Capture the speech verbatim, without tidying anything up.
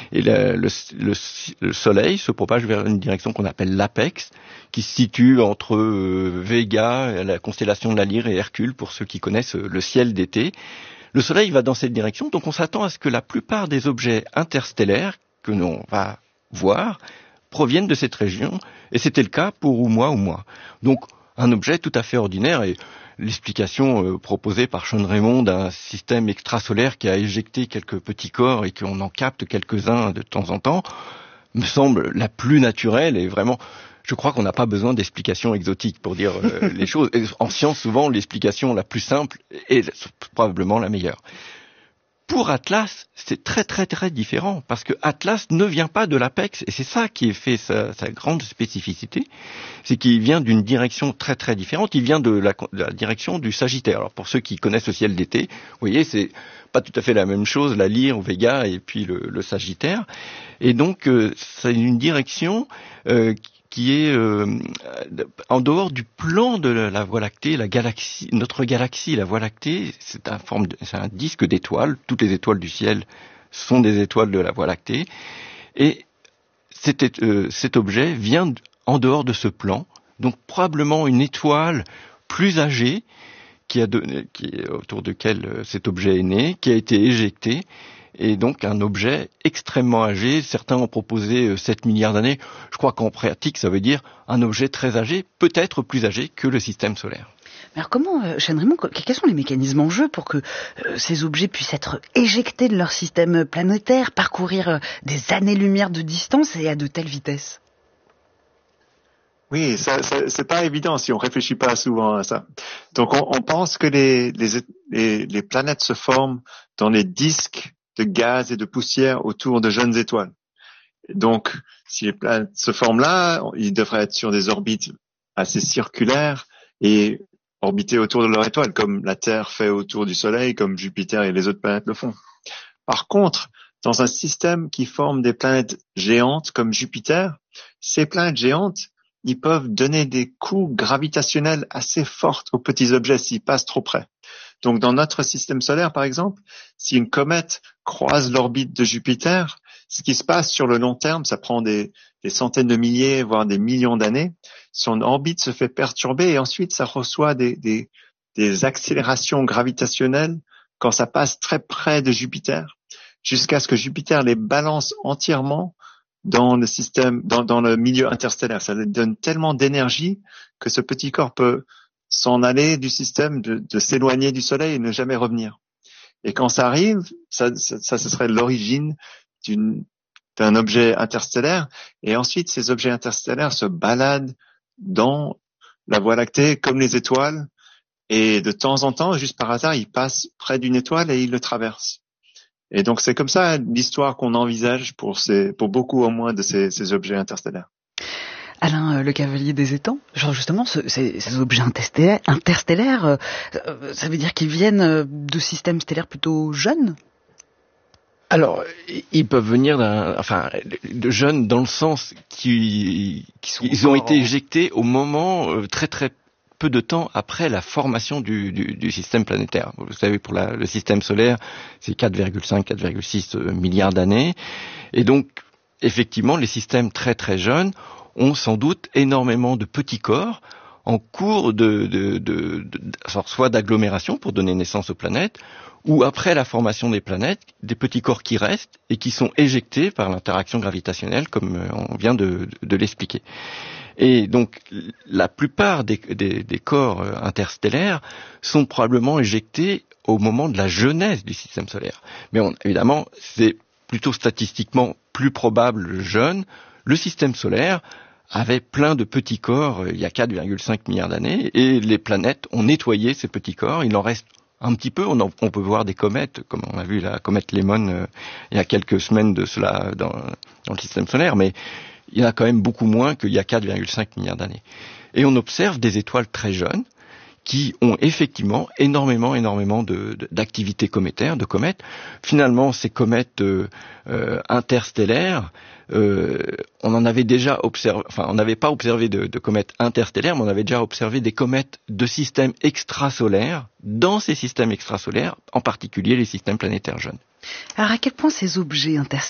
Et le, le, le, le Soleil se propage vers une direction qu'on appelle l'apex, qui se situe entre euh, Vega, la constellation de la Lyre, et Hercule, pour ceux qui connaissent euh, le ciel d'été. Le Soleil va dans cette direction, donc on s'attend à ce que la plupart des objets interstellaires que l'on va voir proviennent de cette région, et c'était le cas pour Oumuamua Oumuamua. Donc un objet tout à fait ordinaire, et l'explication euh, proposée par Sean Raymond d'un système extrasolaire qui a éjecté quelques petits corps et qu'on en capte quelques-uns de temps en temps, me semble la plus naturelle, et vraiment, je crois qu'on n'a pas besoin d'explications exotiques pour dire euh, les choses. Et en science, souvent, l'explication la plus simple est probablement la meilleure. Pour Atlas, c'est très très très différent, parce que Atlas ne vient pas de l'apex, et c'est ça qui fait sa, sa grande spécificité, c'est qu'il vient d'une direction très très différente, il vient de la, de la direction du Sagittaire. Alors pour ceux qui connaissent le ciel d'été, vous voyez, c'est pas tout à fait la même chose, la Lyre ou Vega et puis le, le Sagittaire, et donc euh, c'est une direction euh, qui est euh, en dehors du plan de la Voie lactée, la galaxie, notre galaxie, la Voie lactée, c'est un forme, de, c'est un disque d'étoiles. Toutes les étoiles du ciel sont des étoiles de la Voie lactée, et cet, euh, cet objet vient en dehors de ce plan, donc probablement une étoile plus âgée qui a donné, qui est autour de laquelle cet objet est né, qui a été éjecté. Et donc un objet extrêmement âgé. Certains ont proposé sept milliards d'années. Je crois qu'en pratique, ça veut dire un objet très âgé, peut-être plus âgé que le système solaire. Alors comment, euh, Sean Raymond, quels sont les mécanismes en jeu pour que euh, ces objets puissent être éjectés de leur système planétaire, parcourir euh, des années-lumière de distance et à de telles vitesses ? Oui, ça, ça, c'est pas évident si on réfléchit pas souvent à ça. Donc on, on pense que les, les, les, les planètes se forment dans les disques de gaz et de poussière autour de jeunes étoiles. Donc, si les planètes se forment là, ils devraient être sur des orbites assez circulaires et orbiter autour de leur étoile, comme la Terre fait autour du Soleil, comme Jupiter et les autres planètes le font. Par contre, dans un système qui forme des planètes géantes comme Jupiter, ces planètes géantes, ils peuvent donner des coups gravitationnels assez forts aux petits objets s'ils passent trop près. Donc, dans notre système solaire, par exemple, si une comète croise l'orbite de Jupiter, ce qui se passe sur le long terme, ça prend des, des centaines de milliers, voire des millions d'années. Son orbite se fait perturber et ensuite, ça reçoit des, des, des accélérations gravitationnelles quand ça passe très près de Jupiter, jusqu'à ce que Jupiter les balance entièrement dans le système, dans, dans le milieu interstellaire. Ça lui donne tellement d'énergie que ce petit corps peut s'en aller du système, de, de s'éloigner du Soleil et ne jamais revenir. Et quand ça arrive, ça, ça, ça ce serait l'origine d'une, d'un objet interstellaire. Et ensuite, ces objets interstellaires se baladent dans la Voie lactée comme les étoiles. Et de temps en temps, juste par hasard, ils passent près d'une étoile et ils le traversent. Et donc, c'est comme ça l'histoire qu'on envisage pour ces, pour beaucoup au moins de ces, ces objets interstellaires. Alain, euh, le cavalier des étangs, genre justement, ce, ces, ces objets interstellaires, interstellaires euh, ça veut dire qu'ils viennent euh, de systèmes stellaires plutôt jeunes ? Alors, ils peuvent venir d'un, enfin, de jeunes dans le sens qu'ils, qu'ils ont été éjectés au moment euh, très très peu de temps après la formation du, du, du système planétaire. Vous savez, pour la, le système solaire, c'est quatre virgule cinq, quatre virgule six milliards d'années, et donc effectivement, les systèmes très très jeunes ont sans doute énormément de petits corps en cours de, de, de, de, de soit d'agglomération pour donner naissance aux planètes, ou après la formation des planètes, des petits corps qui restent et qui sont éjectés par l'interaction gravitationnelle, comme on vient de, de l'expliquer. Et donc, la plupart des, des, des corps interstellaires sont probablement éjectés au moment de la jeunesse du système solaire. Mais on, évidemment, c'est plutôt statistiquement plus probable jeune. Le système solaire avait plein de petits corps euh, il y a quatre virgule cinq milliards d'années, et les planètes ont nettoyé ces petits corps. Il en reste un petit peu. On, en, on peut voir des comètes, comme on a vu la comète Lemon euh, il y a quelques semaines de cela dans, dans le système solaire, mais il y en a quand même beaucoup moins qu'il y a quatre virgule cinq milliards d'années. Et on observe des étoiles très jeunes qui ont effectivement énormément, énormément de, de, d'activités cométaires, de comètes. Finalement, ces comètes euh, euh, interstellaires, euh, on en avait déjà observé, enfin, on n'avait pas observé de, de comètes interstellaires, mais on avait déjà observé des comètes de systèmes extrasolaires, dans ces systèmes extrasolaires, en particulier les systèmes planétaires jeunes. Alors, à quel point ces objets interstellaires